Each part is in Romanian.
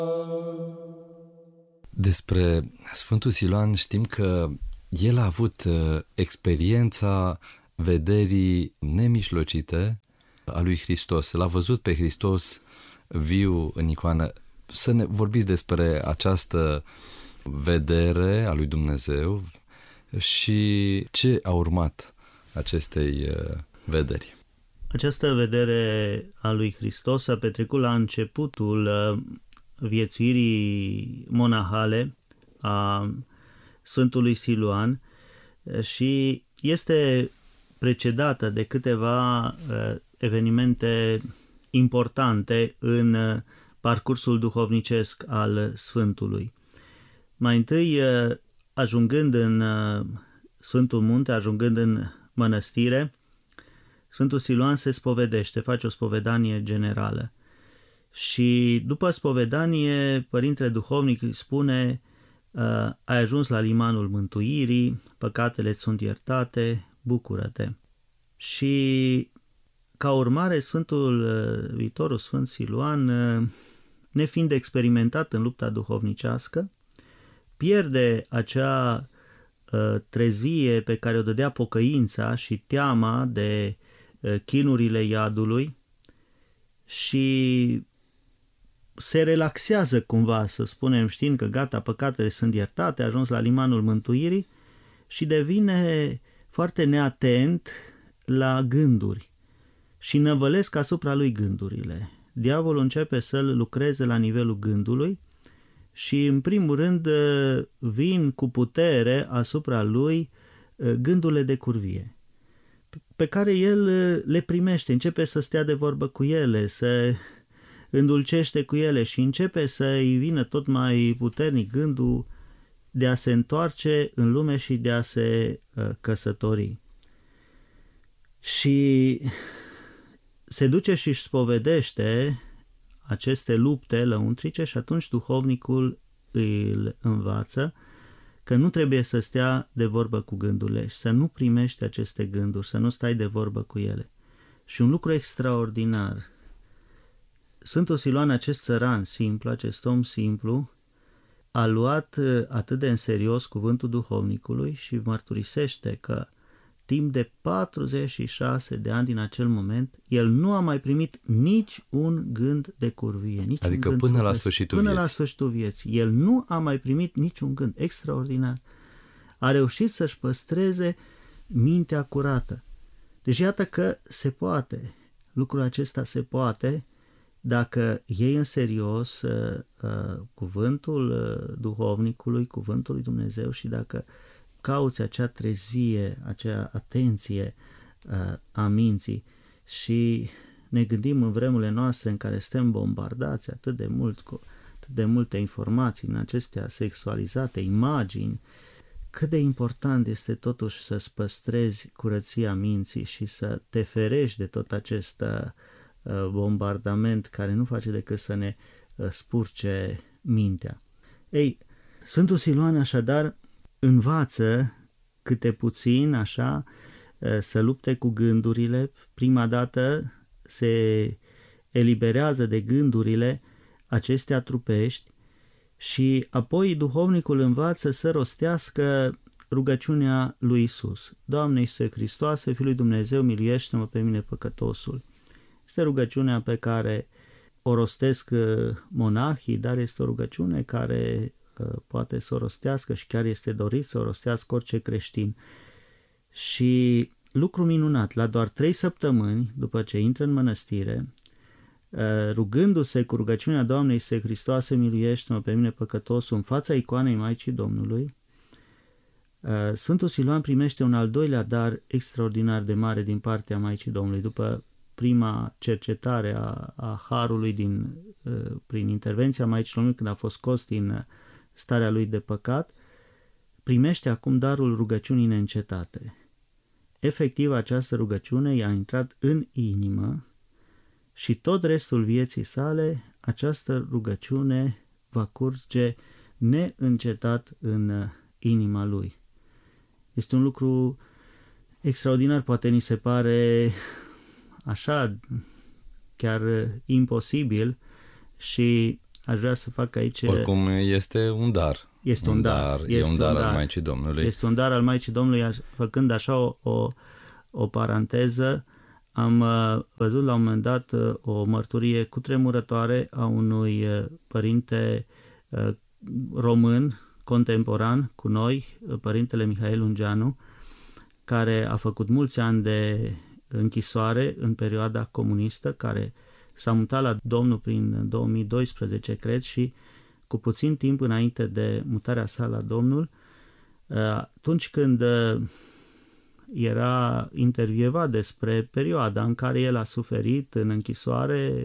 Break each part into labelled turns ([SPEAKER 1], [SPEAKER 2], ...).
[SPEAKER 1] Despre Sfântul Siluan știm că el a avut experiența vederii nemijlocite a lui Hristos. L-a văzut pe Hristos viu în icoană. Să ne vorbiți despre această vedere a lui Dumnezeu și ce a urmat acestei vederi.
[SPEAKER 2] Această vedere a lui Hristos a petrecut la începutul viețuirii monahale a Sfântului Siluan și este precedată de câteva evenimente importante în parcursul duhovnicesc al Sfântului. Mai întâi, ajungând în Sfântul Munte, ajungând în mănăstire, Sfântul Siluan se spovedește, face o spovedanie generală. Și după spovedanie, părintele duhovnic îi spune: ai ajuns la limanul mântuirii, păcatele îți sunt iertate, bucură-te. Și ca urmare, viitorul Sfânt Siluan, nefiind experimentat în lupta duhovnicească, pierde acea trezvie pe care o dădea pocăința și teama de chinurile iadului și se relaxează cumva, să spunem, știind că gata, păcatele sunt iertate, a ajuns la limanul mântuirii și devine foarte neatent la gânduri și năvălesc asupra lui gândurile. Diavolul începe să-l lucreze la nivelul gândului și, în primul rând, vin cu putere asupra lui gândurile de curvie, pe care el le primește, începe să stea de vorbă cu ele, să îndulcește cu ele și începe să-i vină tot mai puternic gândul de a se întoarce în lume și de a se căsători. Și se duce și își spovedește aceste lupte lăuntrice și atunci duhovnicul îl învață că nu trebuie să stea de vorbă cu gândurile și să nu primești aceste gânduri, să nu stai de vorbă cu ele. Și un lucru extraordinar, Sfântul Siluan, acest țăran simplu, acest om simplu, a luat atât de în serios cuvântul duhovnicului și mărturisește că timp de 46 de ani din acel moment, el nu a mai primit nici un gând de curvie.
[SPEAKER 1] Adică până la sfârșitul
[SPEAKER 2] vieții. El nu a mai primit niciun gând. Extraordinar. A reușit să-și păstreze mintea curată. Deci iată că se poate. Lucrul acesta se poate dacă iei în serios cuvântul duhovnicului, cuvântul lui Dumnezeu și dacă cauți acea trezvie, acea atenție a minții. Și ne gândim în vremurile noastre în care suntem bombardați atât de mult cu atât de multe informații în acestea sexualizate, imagini, cât de important este totuși să-ți păstrezi curăția minții și să te ferești de tot acest bombardament care nu face decât să ne spurce mintea. Ei, Sfântul Siluan așadar învață câte puțin așa să lupte cu gândurile. Prima dată se eliberează de gândurile acestea trupești și apoi duhovnicul învață să rostească rugăciunea lui Isus. Doamne Iisuse Hristoase, Fiul lui Dumnezeu, miluiește-mă pe mine păcătosul. Este rugăciunea pe care o rostesc monahii, dar este o rugăciune care poate să o rostească și chiar este dorit să o rostească orice creștin. Și lucru minunat, la doar 3 săptămâni după ce intră în mănăstire, rugându-se cu rugăciunea Doamnei Iisuse Hristoase, miluiește-mă pe mine păcătosul, în fața icoanei Maicii Domnului, Sfântul Siluan primește un al doilea dar extraordinar de mare din partea Maicii Domnului. După prima cercetare a harului prin intervenția Maicii Domnului, când a fost scos din starea lui de păcat, primește acum darul rugăciunii neîncetate. Efectiv, această rugăciune i-a intrat în inimă și tot restul vieții sale această rugăciune va curge neîncetat în inima lui. Este un lucru extraordinar, poate ni se pare așa chiar imposibil și aș vrea să fac aici...
[SPEAKER 1] Oricum este un dar.
[SPEAKER 2] Este un dar.
[SPEAKER 1] E un dar al Maicii Domnului.
[SPEAKER 2] Este un dar al Maicii Domnului, făcând așa o paranteză. Am văzut la un moment dat o mărturie cutremurătoare a unui părinte român contemporan cu noi, părintele Mihail Ungeanu, care a făcut mulți ani de închisoare în perioada comunistă, care s-a mutat la Domnul prin 2012, cred, și cu puțin timp înainte de mutarea sa la Domnul, atunci când era intervievat despre perioada în care el a suferit în închisoare,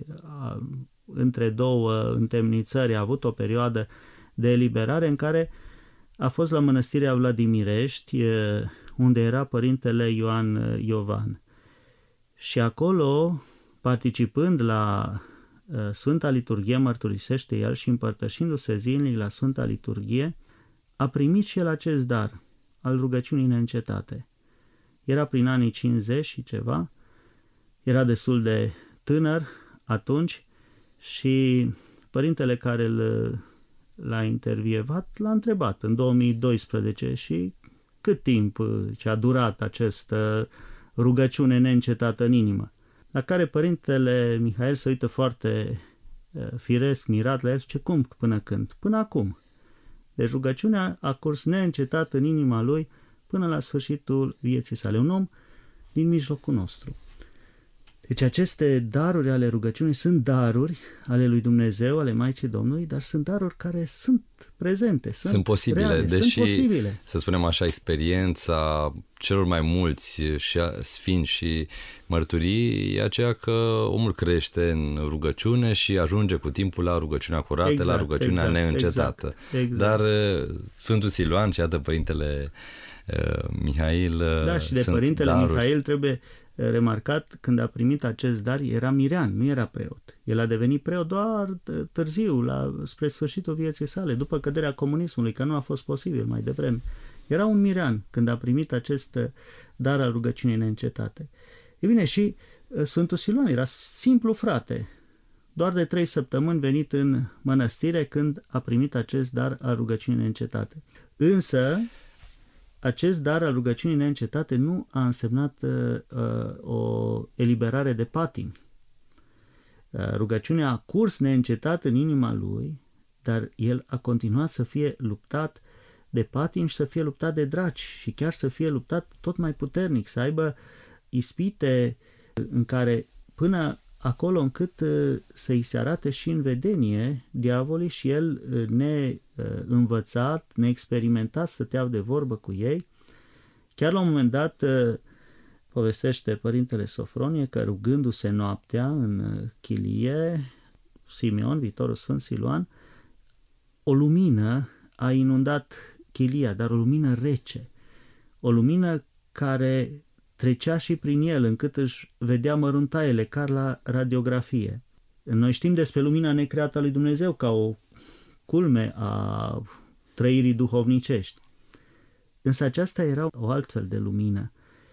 [SPEAKER 2] între două întemnițări, a avut o perioadă de eliberare în care a fost la Mănăstirea Vladimirești, unde era părintele Ioan Iovan. Și acolo, participând la Sfânta Liturghie, mărturisește el, și împărtășindu-se zilnic la Sfânta Liturghie, a primit și el acest dar al rugăciunii neîncetate. Era prin anii 50 și ceva, era destul de tânăr atunci și părintele care l-a intervievat l-a întrebat în 2012 și cât timp ce a durat această rugăciune neîncetată în inimă. La care părintele Mihail se uită foarte firesc, mirat la el și zice, cum până când? Până acum. Deci rugăciunea a curs neîncetat în inima lui până la sfârșitul vieții sale. Un om din mijlocul nostru. Deci aceste daruri ale rugăciunii sunt daruri ale lui Dumnezeu, ale Maicii Domnului, dar sunt daruri care sunt prezente, sunt posibile, reale,
[SPEAKER 1] deși,
[SPEAKER 2] sunt posibile.
[SPEAKER 1] Să spunem așa, experiența celor mai mulți și sfinți și mărturii e aceea că omul crește în rugăciune și ajunge cu timpul la rugăciunea curată, la rugăciunea neîncetată.
[SPEAKER 2] Exact.
[SPEAKER 1] Dar Sfântul Siluan și iată Părintele Mihail,
[SPEAKER 2] da, și de Părintele daruri. Mihail trebuie remarcat, când a primit acest dar, era mirean, nu era preot. El a devenit preot doar târziu, spre sfârșitul vieții sale, după căderea comunismului, că nu a fost posibil mai devreme. Era un mirean când a primit acest dar al rugăciunii neîncetate. E bine, și Sfântul Siluan era simplu frate, doar de 3 săptămâni venit în mănăstire când a primit acest dar al rugăciunii neîncetate. Însă, acest dar al rugăciunii neîncetate nu a însemnat o eliberare de patimi. Rugăciunea a curs neîncetat în inima lui, dar el a continuat să fie luptat de patimi și să fie luptat de draci și chiar să fie luptat tot mai puternic, să aibă ispite în care până acolo încât să-i se arate și în vedenie diavolii și el neînvățat, neexperimentat, stătea de vorbă cu ei. Chiar la un moment dat povestește Părintele Sofronie că rugându-se noaptea în chilie, Simeon, viitorul Sfânt Siluan, o lumină a inundat chilia, dar o lumină rece, o lumină care trecea și prin el, încât își vedea măruntaiele, ca la radiografie. Noi știm despre lumina necreată a lui Dumnezeu ca o culme a trăirii duhovnicești. Însă aceasta era o altfel de lumină.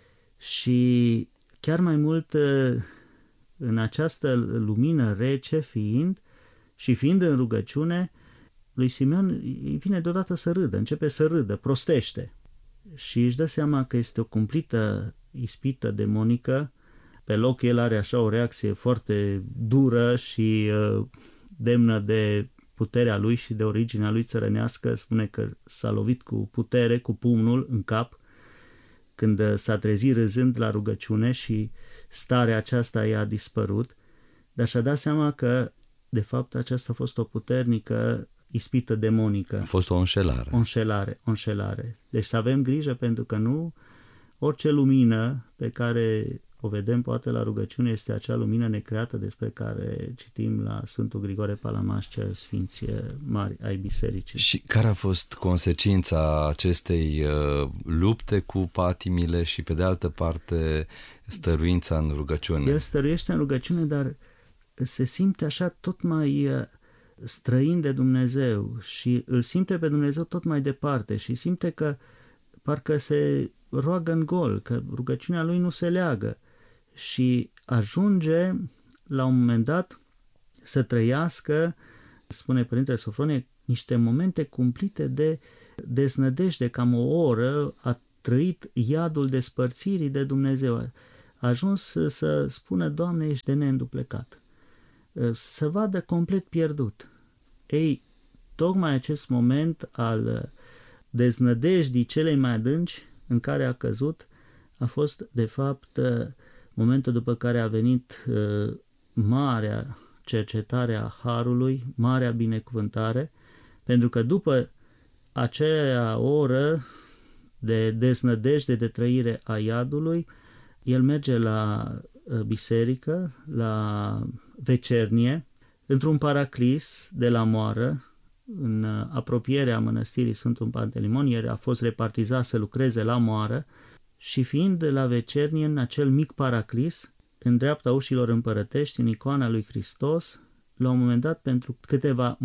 [SPEAKER 2] Și chiar mai mult, în această lumină rece fiind în rugăciune, lui Simeon îi vine deodată să râdă, începe să râdă, prostește. Și își dă seama că este o cumplită ispită demonică. Pe loc el are așa o reacție foarte dură și demnă de puterea lui și de originea lui țărănească. Spune că s-a lovit cu putere, cu pumnul în cap, când s-a trezit râzând la rugăciune și starea aceasta i-a dispărut, dar și-a dat seama că de fapt aceasta a fost o puternică ispită demonică.
[SPEAKER 1] A fost o înșelare.
[SPEAKER 2] O înșelare. Deci să avem grijă, pentru că nu orice lumină pe care o vedem poate la rugăciune este acea lumină necreată despre care citim la Sfântul Grigore Palamaș, cel sfinți mari ai bisericii.
[SPEAKER 1] Și care a fost consecința acestei lupte cu patimile și pe de altă parte stăruința în rugăciune?
[SPEAKER 2] El stăruiește în rugăciune, dar se simte așa tot mai străin de Dumnezeu și îl simte pe Dumnezeu tot mai departe și simte că parcă se roagă în gol, că rugăciunea lui nu se leagă și ajunge la un moment dat să trăiască spune Părintele Sofronie, niște momente cumplite de deznădejde, cam o oră a trăit iadul despărțirii de Dumnezeu. A ajuns să spună, Doamne, ești de neînduplecat. Să vadă complet pierdut. Ei, tocmai acest moment al deznădejdii celei mai adânci în care a căzut a fost, de fapt, momentul după care a venit marea cercetare a Harului, marea binecuvântare, pentru că după acea oră de deznădejde, de trăire a iadului, el merge la biserică, la vecernie, într-un paraclis de la moară, în apropierea mănăstirii Sfântul Pantelimon. El a fost repartizat să lucreze la moară și fiind la vecernie în acel mic paraclis, în dreapta ușilor împărătești, în icoana lui Hristos, la un moment dat, pentru câteva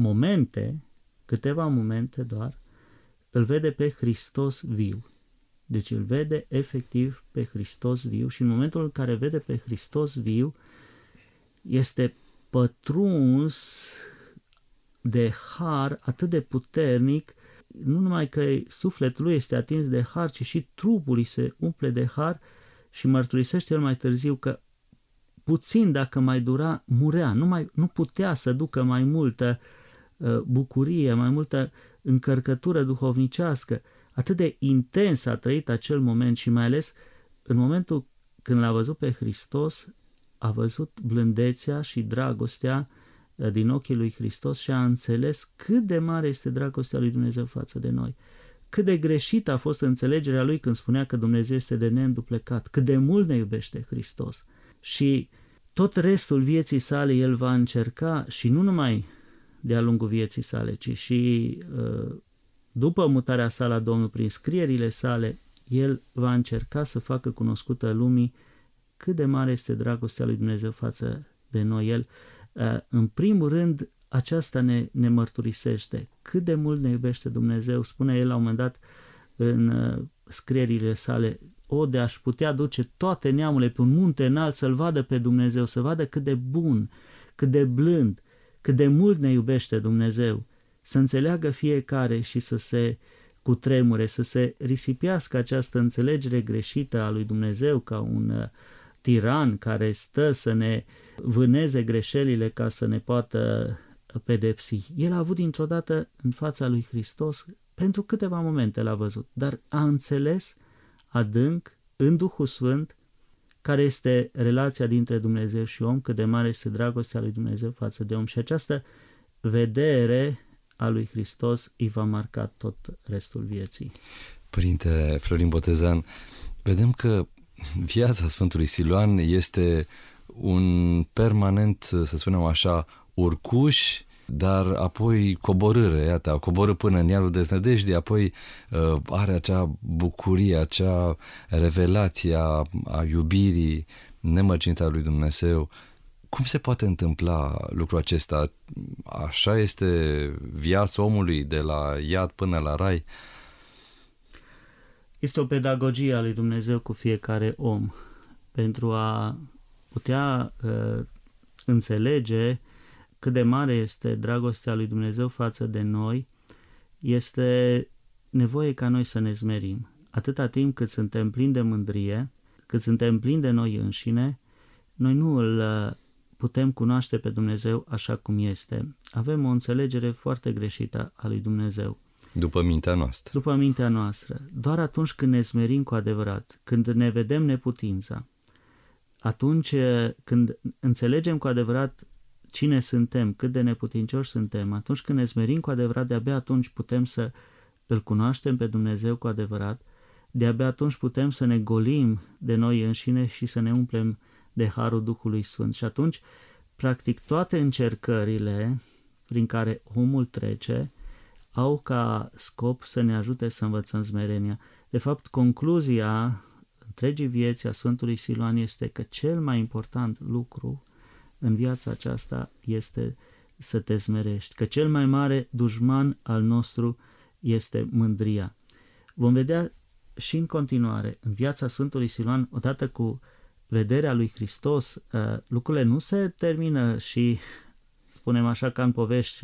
[SPEAKER 2] momente doar, îl vede pe Hristos viu. Deci îl vede efectiv pe Hristos viu și în momentul în care vede pe Hristos viu, este pătruns de har atât de puternic, nu numai că sufletul lui este atins de har, ci și trupul lui se umple de har și mărturisește el mai târziu că puțin dacă mai dura, murea, nu putea să ducă mai multă bucurie, mai multă încărcătură duhovnicească. Atât de intens a trăit acel moment și mai ales în momentul când l-a văzut pe Hristos, a văzut blândețea și dragostea din ochii lui Hristos și a înțeles cât de mare este dragostea lui Dumnezeu față de noi. Cât de greșită a fost înțelegerea lui când spunea că Dumnezeu este de neînduplecat, cât de mult ne iubește Hristos. Și tot restul vieții sale el va încerca, și nu numai de-a lungul vieții sale, ci și după mutarea sa la Domnul, prin scrierile sale, el va încerca să facă cunoscută lumii cât de mare este dragostea lui Dumnezeu față de noi. El, în primul rând, aceasta ne mărturisește cât de mult ne iubește Dumnezeu. Spune el la un moment dat în scrierile sale, de aș putea duce toate neamurile pe un munte înalt să-L vadă pe Dumnezeu, să vadă cât de bun, cât de blând, cât de mult ne iubește Dumnezeu, să înțeleagă fiecare și să se cutremure, să se risipească această înțelegere greșită a lui Dumnezeu ca un tiran care stă să ne vâneze greșelile ca să ne poată pedepsi. El a avut dintr-o dată în fața lui Hristos, pentru câteva momente l-a văzut, dar a înțeles adânc, în Duhul Sfânt, care este relația dintre Dumnezeu și om, cât de mare este dragostea lui Dumnezeu față de om. Și această vedere a lui Hristos îi va marca tot restul vieții.
[SPEAKER 1] Părinte Florin Botezan, vedem că viața Sfântului Siluan este un permanent, să spunem așa, urcuș, dar apoi coborâre, iată, a coborât până în iarul deznădejdii, apoi are acea bucurie, acea revelație a iubirii nemărginite a lui Dumnezeu. Cum se poate întâmpla lucrul acesta? Așa este viața omului de la iad până la rai?
[SPEAKER 2] Este o pedagogie a lui Dumnezeu cu fiecare om pentru a putea înțelege cât de mare este dragostea lui Dumnezeu față de noi. Este nevoie ca noi să ne smerim. Atâta timp cât suntem plini de mândrie, cât suntem plini de noi înșine, noi nu îl putem cunoaște pe Dumnezeu așa cum este. Avem o înțelegere foarte greșită a lui Dumnezeu.
[SPEAKER 1] După mintea noastră.
[SPEAKER 2] După mintea noastră. Doar atunci când ne smerim cu adevărat, când ne vedem neputința, atunci când înțelegem cu adevărat cine suntem, cât de neputincioși suntem, atunci când ne smerim cu adevărat, de-abia atunci putem să îl cunoaștem pe Dumnezeu cu adevărat, de-abia atunci putem să ne golim de noi înșine și să ne umplem de harul Duhului Sfânt. Și atunci, practic, toate încercările prin care omul trece au ca scop să ne ajute să învățăm smerenia. De fapt, concluzia întregii vieți a Sfântului Siluan este că cel mai important lucru în viața aceasta este să te smerești, că cel mai mare dușman al nostru este mândria. Vom vedea și în continuare, în viața Sfântului Siluan, odată cu vederea lui Hristos, lucrurile nu se termină și, spunem așa, ca în povești, și a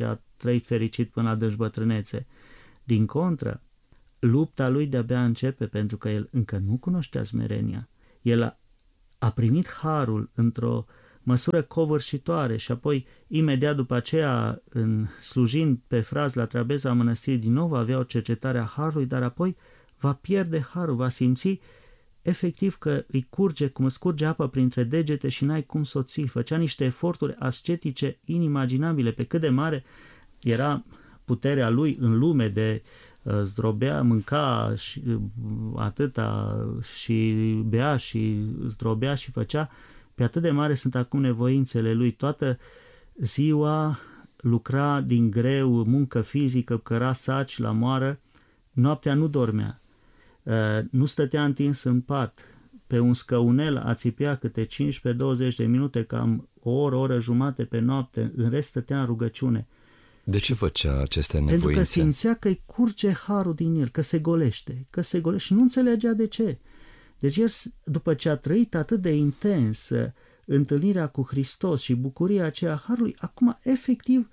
[SPEAKER 2] trăit fericit până la adânci bătrânețe. Din contră, lupta lui de-abia începe pentru că el încă nu cunoștea smerenia. El a primit harul într-o măsură covârșitoare și apoi, imediat după aceea, slujind pe fraz la trapeza mănăstirii, din nou va avea o cercetare a harului, dar apoi va pierde harul, va simți efectiv că îi curge cum îți curge apa printre degete și n-ai cum să o ții. Făcea niște eforturi ascetice inimaginabile, pe cât de mare era puterea lui în lume de zdrobea, mânca și atâta și bea și zdrobea și făcea, pe atât de mare sunt acum nevoințele lui. Toată ziua lucra din greu, muncă fizică, căra saci la moară, noaptea nu dormea, nu stătea întins în pat, pe un scăunel ațipea câte 15-20 de minute, cam o oră jumate pe noapte, în rest stătea în rugăciune.
[SPEAKER 1] De ce făcea aceste nevoințe?
[SPEAKER 2] Pentru că simțea că îi curge harul din el, că se golește și nu înțelegea de ce. Deci el, după ce a trăit atât de intens întâlnirea cu Hristos și bucuria aceea a harului, acum efectiv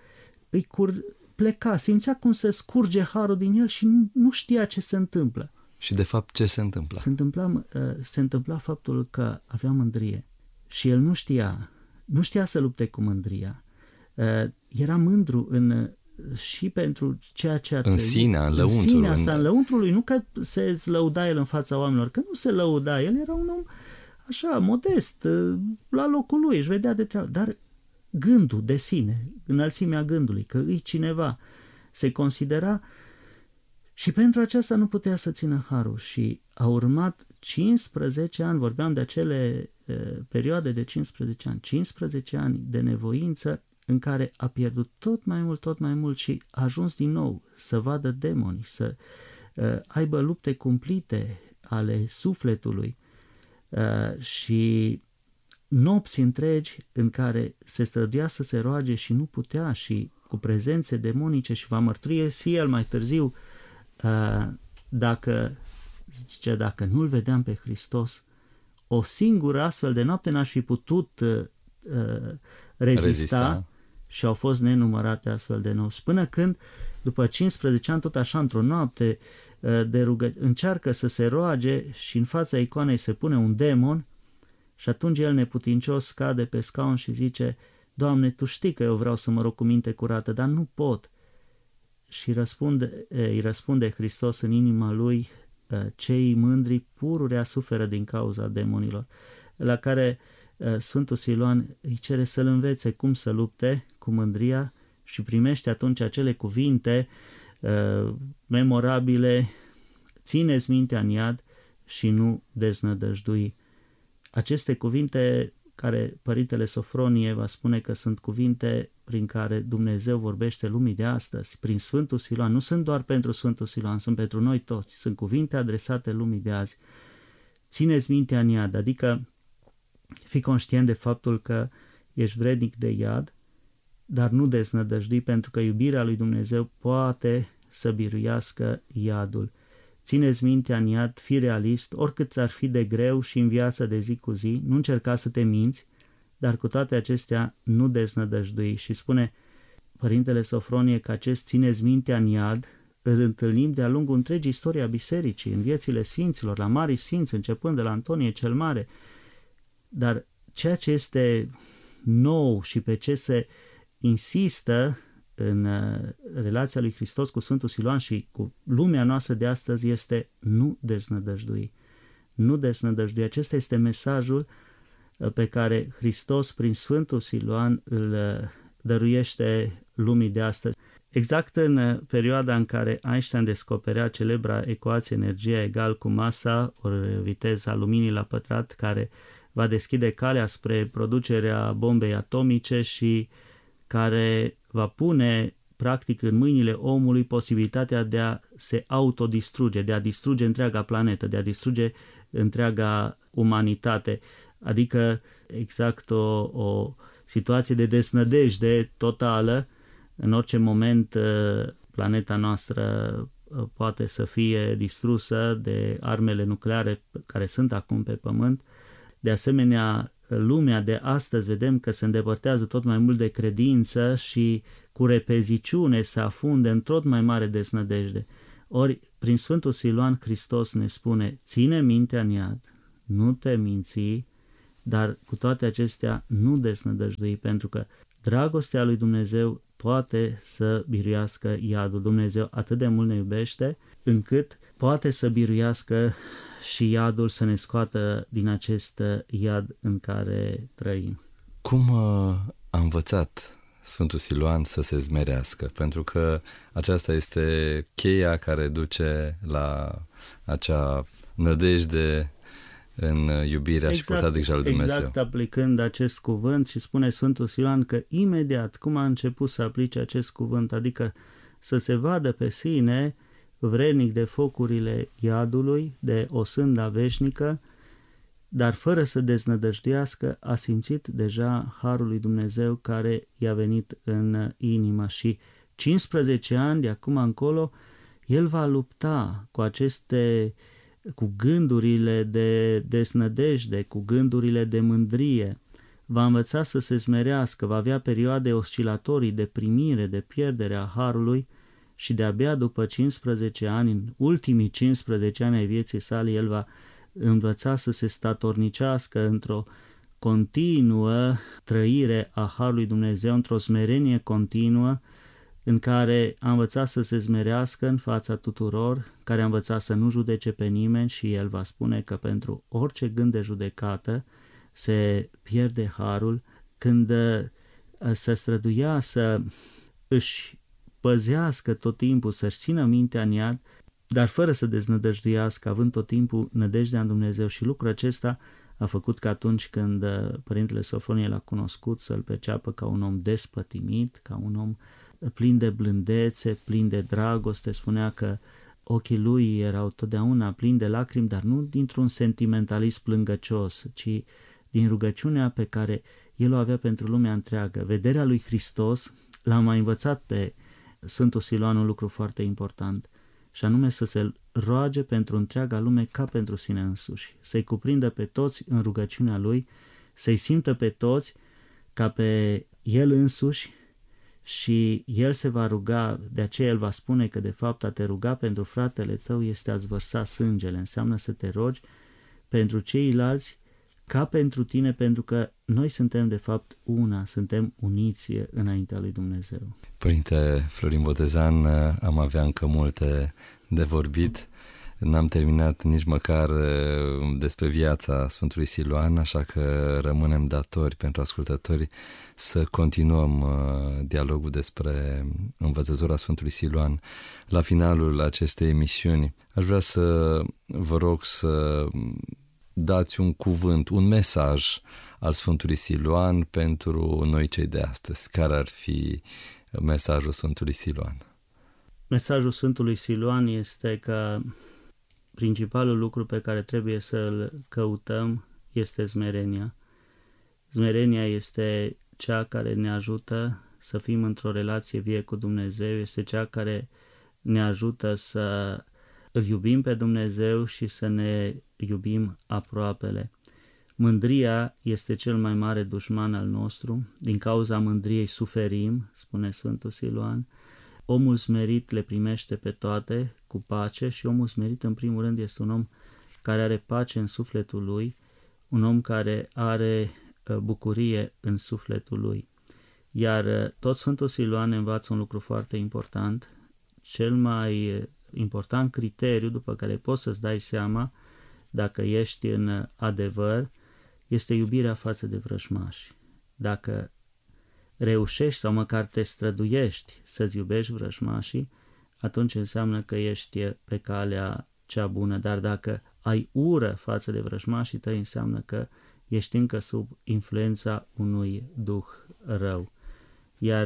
[SPEAKER 2] pleca, simțea cum se scurge harul din el și nu știa ce se întâmplă.
[SPEAKER 1] Și de fapt ce se întâmpla?
[SPEAKER 2] Se întâmpla faptul că avea mândrie și el nu știa să lupte cu mândria. Era mândru și pentru ceea ce a trăit.
[SPEAKER 1] În sinea
[SPEAKER 2] în lăuntrul lui, nu că se lăuda el în fața oamenilor, că nu se lăuda, el era un om așa, modest, la locul lui, își vedea de treabă, dar gândul de sine, înălțimea gândului, că îi cineva, se considera și pentru aceasta nu putea să țină harul și a urmat 15 ani, vorbeam de acele perioade de 15 ani de nevoință în care a pierdut tot mai mult și a ajuns din nou să vadă demonii, să aibă lupte cumplite ale sufletului și nopți întregi în care se străduia să se roage și nu putea și cu prezențe demonice și va mărturie el mai târziu dacă nu-L vedeam pe Hristos, o singură astfel de noapte n-aș fi putut rezista. Și au fost nenumărate astfel de nopți. Până când, după 15 ani, tot așa, într-o noapte încearcă să se roage și în fața icoanei se pune un demon și atunci el neputincios cade pe scaun și zice: Doamne, Tu știi că eu vreau să mă rog cu minte curată, dar nu pot. Și îi răspunde Hristos în inima lui: cei mândri pururea suferă din cauza demonilor. La care Sfântul Siluan îi cere să-l învețe cum să lupte cu mândria și primește atunci acele cuvinte memorabile: țineți mintea în iad și nu deznădăjdui. Aceste cuvinte care Părintele Sofronie va spune că sunt cuvinte prin care Dumnezeu vorbește lumii de astăzi, prin Sfântul Siluan, nu sunt doar pentru Sfântul Siluan, sunt pentru noi toți, sunt cuvinte adresate lumii de azi. Țineți mintea în iad, adică fii conștient de faptul că ești vrednic de iad, dar nu deznădăjdui, pentru că iubirea lui Dumnezeu poate să biruiască iadul. Țineți mintea în iad, fii realist, oricât ar fi de greu și în viața de zi cu zi, nu încerca să te minți, dar cu toate acestea nu deznădăjdui. Și spune Părintele Sofronie că acest țineți mintea în iad îl întâlnim de-a lungul întregii istoria bisericii, în viețile sfinților, la mari sfinți, începând de la Antonie cel Mare. Dar ceea ce este nou și pe ce se insistă în relația lui Hristos cu Sfântul Siluan și cu lumea noastră de astăzi este nu deznădăjdui. Nu deznădăjdui. Acesta este mesajul pe care Hristos prin Sfântul Siluan îl dăruiește lumii de astăzi. Exact în perioada în care Einstein descoperea celebra ecuație energia egal cu masa ori viteza luminii la pătrat, care va deschide calea spre producerea bombei atomice și care va pune practic în mâinile omului posibilitatea de a se autodistruge, de a distruge întreaga planetă, de a distruge întreaga umanitate, adică exact o situație de desnădejde totală. În orice moment planeta noastră poate să fie distrusă de armele nucleare care sunt acum pe Pământ. De asemenea, lumea de astăzi vedem că se îndepărtează tot mai mult de credință și cu repeziciune se afunde în tot mai mare deznădejde. Ori, prin Sfântul Siluan, Hristos ne spune, ține mintea în iad, nu te minți, dar cu toate acestea nu deznădăjdui, pentru că dragostea lui Dumnezeu poate să biruiască iadul. Dumnezeu atât de mult ne iubește, încât poate să biruiască și iadul, să ne scoată din acest iad în care trăim.
[SPEAKER 1] Cum a învățat Sfântul Siluan să se smerească? Pentru că aceasta este cheia care duce la acea nădejde în iubirea și purtarea de grijă lui Dumnezeu.
[SPEAKER 2] Exact, aplicând acest cuvânt, și spune Sfântul Siluan că imediat cum a început să aplice acest cuvânt, adică să se vadă pe sine vrednic de focurile iadului, de o sânda veșnică, dar fără să deznădăjduiască, a simțit deja harul lui Dumnezeu care i-a venit în inimă și 15 ani de acum încolo el va lupta cu gândurile de deznădejde, cu gândurile de mândrie, va învăța să se smerească, va avea perioade oscilatorii de primire, de pierdere a harului și de-abia după 15 ani, în ultimii 15 ani ai vieții sale, el va învăța să se statornicească într-o continuă trăire a harului Dumnezeu, într-o smerenie continuă, în care a învățat să se smerească în fața tuturor, care a învățat să nu judece pe nimeni și el va spune că pentru orice gând de judecată se pierde harul, când se străduia să își păzească tot timpul, să-și țină mintea în iad, dar fără să deznădăjduiască, având tot timpul nădejdea în Dumnezeu. Și lucrul acesta a făcut că atunci când Părintele Sofronie l-a cunoscut, să-l perceapă ca un om despătimit, ca un om plin de blândețe, plin de dragoste. Spunea că ochii lui erau totdeauna plini de lacrimi, dar nu dintr-un sentimentalism plângăcios, ci din rugăciunea pe care el o avea pentru lumea întreagă. Vederea lui Hristos l-a mai învățat pe Sfântul Siluan un lucru foarte important, și anume să se roage pentru întreaga lume ca pentru sine însuși, să-i cuprindă pe toți în rugăciunea lui, să-i simtă pe toți ca pe el însuși, și el se va ruga, de aceea el va spune că de fapt a te ruga pentru fratele tău este a-ți vărsa sângele, înseamnă să te rogi pentru ceilalți ca pentru tine, pentru că noi suntem de fapt una, suntem uniți înaintea lui Dumnezeu.
[SPEAKER 1] Părinte Florin Botezan, am avea încă multe de vorbit. N-am terminat nici măcar despre viața Sfântului Siluan, așa că rămânem datori pentru ascultători să continuăm dialogul despre învățătura Sfântului Siluan. La finalul acestei emisiuni aș vrea să vă rog să dați un cuvânt, un mesaj al Sfântului Siluan pentru noi cei de astăzi. Care ar fi mesajul Sfântului Siluan?
[SPEAKER 2] Mesajul Sfântului Siluan este că principalul lucru pe care trebuie să-l căutăm este smerenia. Smerenia este cea care ne ajută să fim într-o relație vie cu Dumnezeu, este cea care ne ajută să îl iubim pe Dumnezeu și să ne iubim aproapele. Mândria este cel mai mare dușman al nostru, din cauza mândriei suferim, spune Sfântul Siluan. Omul smerit le primește pe toate cu pace și omul smerit în primul rând este un om care are pace în sufletul lui, un om care are bucurie în sufletul lui. Iar tot Sfântul Siluan ne învață un lucru foarte important, cel mai important criteriu după care poți să-ți dai seama dacă ești în adevăr este iubirea față de vrăjmași. Dacă reușești sau măcar te străduiești să-ți iubești vrăjmașii, atunci înseamnă că ești pe calea cea bună, dar dacă ai ură față de vrăjmașii tăi, înseamnă că ești încă sub influența unui duh rău. Iar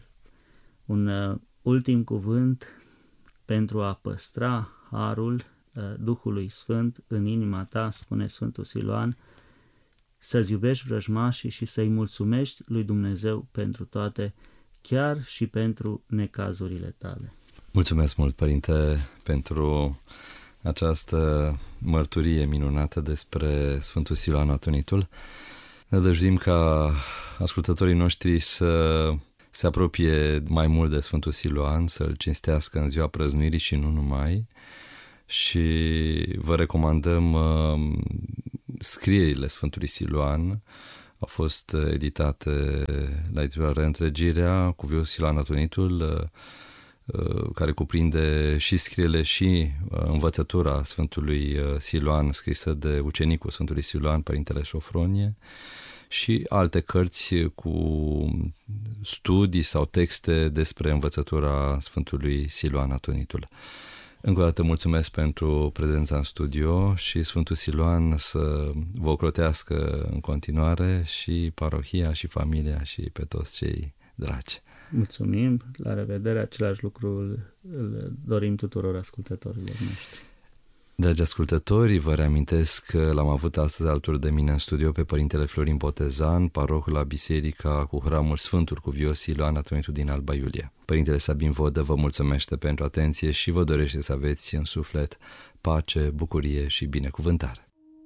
[SPEAKER 2] un ultim cuvânt pentru a păstra harul Duhului Sfânt în inima ta, spune Sfântul Siluan, să-ți iubești vrăjmașii și să-i mulțumești lui Dumnezeu pentru toate, chiar și pentru necazurile tale.
[SPEAKER 1] Mulțumesc mult, Părinte, pentru această mărturie minunată despre Sfântul Siluan Atonitul. Ne dăjduim ca ascultătorii noștri să se apropie mai mult de Sfântul Siluan, să-l cinstească în ziua prăznuirii și nu numai. Și vă recomandăm scrierile Sfântului Siluan. Au fost editate la editura Reîntregirea cu viu Siluan Atonitul, care cuprinde și scrierile și învățătura Sfântului Siluan scrisă de ucenicul Sfântului Siluan, Părintele Șofronie, și alte cărți cu studii sau texte despre învățătura Sfântului Siluan Atonitul. Încă o dată mulțumesc pentru prezența în studio și Sfântul Siluan să vă ocrotească în continuare și parohia și familia și pe toți cei dragi.
[SPEAKER 2] Mulțumim, la revedere, același lucru îl dorim tuturor ascultătorilor noștri.
[SPEAKER 1] Dragi ascultători, vă reamintesc că l-am avut astăzi alături de mine în studio pe Părintele Florin Botezan, paroh la Biserica cu Hramul Sfântul Cuvios Siluan Atonitul din Alba Iulia. Părintele Sabin Vodă vă mulțumește pentru atenție și vă dorește să aveți în suflet pace, bucurie și binecuvântare.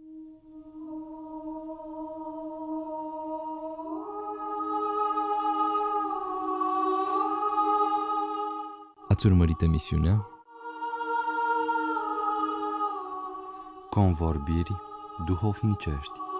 [SPEAKER 1] Ați urmărit emisiunea Convorbiri duhovnicești.